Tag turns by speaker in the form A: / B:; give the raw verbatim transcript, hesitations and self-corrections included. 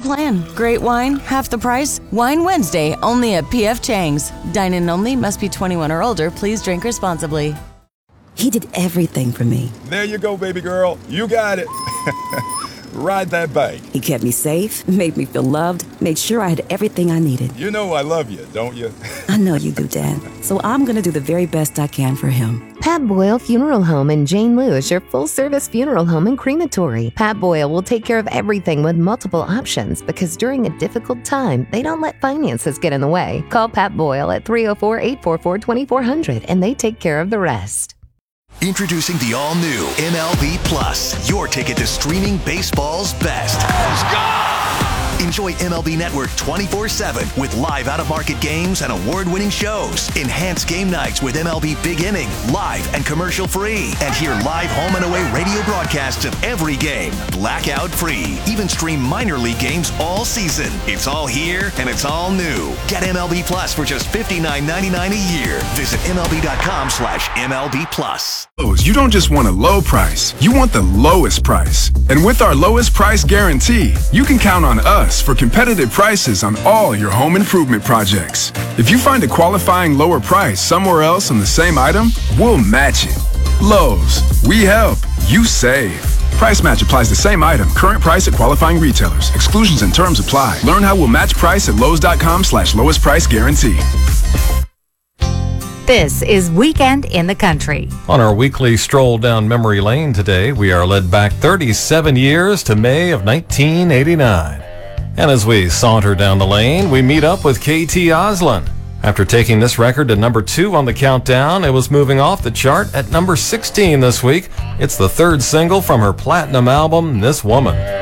A: plan. Great wine, half the price. Wine Wednesday, only at P F Chang's. Dine-in only, must be twenty-one or older. Please drink responsibly.
B: He did everything for me.
C: There you go, baby girl. You got it. Ride that bike.
B: He kept me safe, made me feel loved, made sure I had everything I needed.
C: You know I love you, don't you?
B: I know you do, Dad. So I'm going to do the very best I can for him.
D: Pat Boyle Funeral Home in Jane Lewis, your full-service funeral home and crematory. Pat Boyle will take care of everything with multiple options because during a difficult time, they don't let finances get in the way. Call Pat Boyle at three oh four, eight four four, two four zero zero and they take care of the rest.
E: Introducing the all-new M L B Plus, your ticket to streaming baseball's best. Let's go! Enjoy M L B Network twenty-four seven with live out-of-market games and award-winning shows. Enhance game nights with M L B Big Inning, live and commercial-free. And hear live home and away radio broadcasts of every game, blackout-free. Even stream minor league games all season. It's all here and it's all new. Get M L B Plus for just fifty-nine ninety-nine a year. Visit MLB.com slash MLB Plus.
F: You don't just want a low price, you want the lowest price. And with our lowest price guarantee, you can count on us for competitive prices on all your home improvement projects. If you find a qualifying lower price somewhere else on the same item, we'll match it. Lowe's, we help, you save. Price match applies the same item. Current price at qualifying retailers. Exclusions and terms apply. Learn how we'll match price at Lowe's.com slash lowest price guarantee.
G: This is Weekend in the Country.
H: On our weekly stroll down memory lane today, we are led back thirty-seven years to May of nineteen eighty-nine. And as we saunter down the lane, we meet up with K T Oslin. After taking this record to number two on the countdown, it was moving off the chart at number sixteen this week. It's the third single from her platinum album, This Woman.